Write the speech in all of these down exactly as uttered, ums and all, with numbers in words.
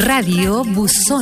Radio Buzón.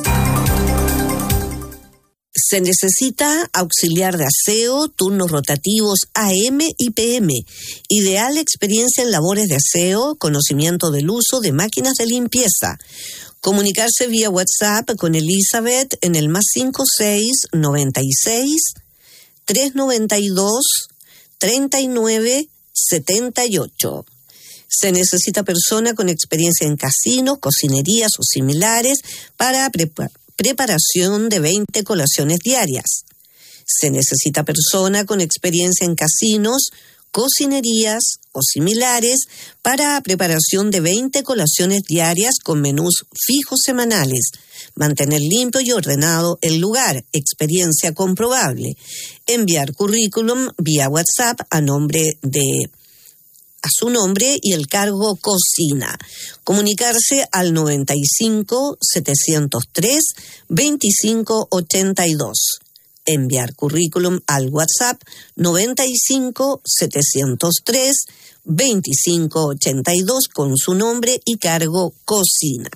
Se necesita auxiliar de aseo, turnos rotativos A M y P M. Ideal experiencia en labores de aseo, conocimiento del uso de máquinas de limpieza. Comunicarse vía WhatsApp con Elizabeth en el más cinco seis noventa y seis, trescientos noventa y dos, treinta y nueve setenta y ocho. Se necesita persona con experiencia en casinos, cocinerías o similares para preparar preparación de veinte colaciones diarias. Se necesita persona con experiencia en casinos, cocinerías o similares para preparación de veinte colaciones diarias con menús fijos semanales. Mantener limpio y ordenado el lugar. Experiencia comprobable. Enviar currículum vía WhatsApp a nombre de a su nombre y el cargo cocina. Comunicarse al noventa y cinco, setecientos tres, veinticinco ochenta y dos. Enviar currículum al WhatsApp noventa y cinco, setecientos tres, veinticinco ochenta y dos con su nombre y cargo cocina.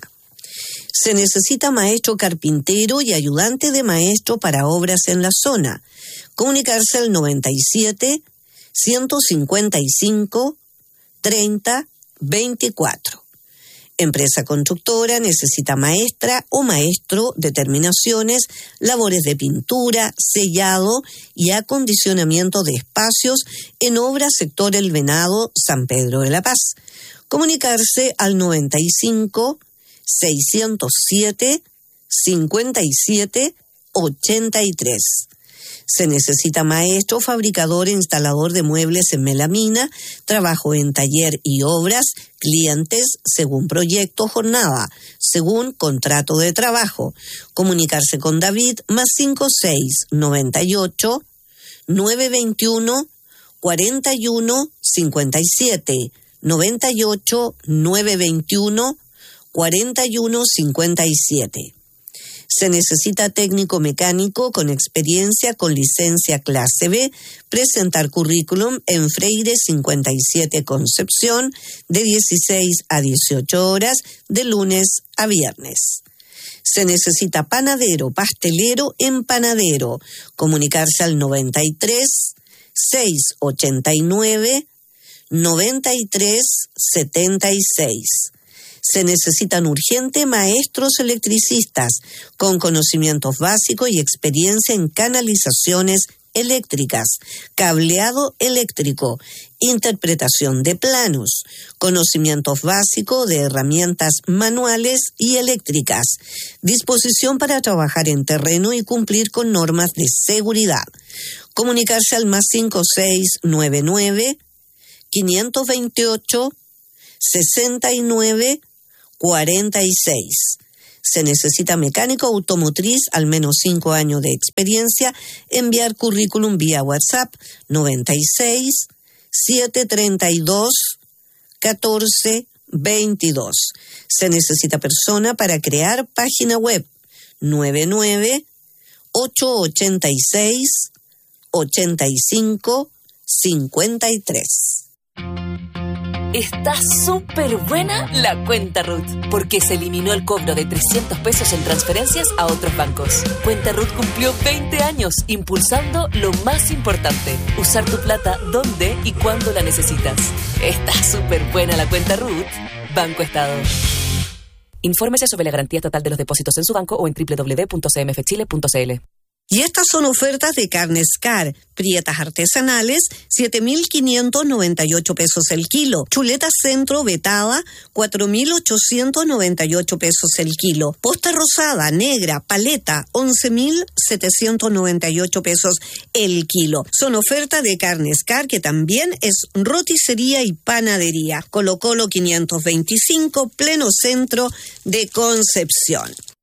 Se necesita maestro carpintero y ayudante de maestro para obras en la zona. Comunicarse al noventa y siete, ciento cincuenta y cinco, treinta, veinticuatro. Empresa constructora necesita maestra o maestro de terminaciones, labores de pintura, sellado y acondicionamiento de espacios en obra sector El Venado, San Pedro de la Paz. Comunicarse al noventa y cinco, seiscientos siete, cincuenta y siete, ochenta y tres. Se necesita maestro, fabricador e instalador de muebles en melamina, trabajo en taller y obras, clientes según proyecto, jornada, según contrato de trabajo. Comunicarse con David más cinco seis noventa y ocho, nueve veintiuno, cuarenta y uno, cincuenta y siete, noventa y ocho, nueve veintiuno, cuarenta y uno, cincuenta y siete. Se necesita técnico mecánico con experiencia con licencia clase B, presentar currículum en Freire cincuenta y siete Concepción de dieciséis a dieciocho horas de lunes a viernes. Se necesita panadero, pastelero, empanadero. Comunicarse al noventa y tres, seiscientos ochenta y nueve, noventa y tres setenta y seis. Se necesitan urgente maestros electricistas con conocimientos básicos y experiencia en canalizaciones eléctricas, cableado eléctrico, interpretación de planos, conocimientos básicos de herramientas manuales y eléctricas, disposición para trabajar en terreno y cumplir con normas de seguridad. Comunicarse al más cinco seis nueve nueve, quinientos veintiocho, sesenta y nueve, cuarenta y seis. Se necesita mecánico automotriz, al menos cinco años de experiencia. Enviar currículum vía WhatsApp noventa y seis, setecientos treinta y dos, catorce veintidós. Se necesita persona para crear página web noventa y nueve, ochocientos ochenta y seis, ochenta y cinco, cincuenta y tres. Está súper buena la cuenta Ruth, porque se eliminó el cobro de trescientos pesos en transferencias a otros bancos. Cuenta Ruth cumplió veinte años impulsando lo más importante, usar tu plata donde y cuando la necesitas. Está súper buena la cuenta Ruth. Banco Estado. Infórmese sobre la garantía estatal de los depósitos en su banco o en doble u doble u doble u punto c m f chile punto c l. Y estas son ofertas de Carnes Car. Prietas artesanales, siete mil quinientos noventa y ocho pesos el kilo. Chuletas centro vetada, cuatro mil ochocientos noventa y ocho pesos el kilo. Posta rosada, negra, paleta, once mil setecientos noventa y ocho pesos el kilo. Son ofertas de Carnes Car, que también es roticería y panadería. Colo Colo quinientos veinticinco, pleno centro de Concepción.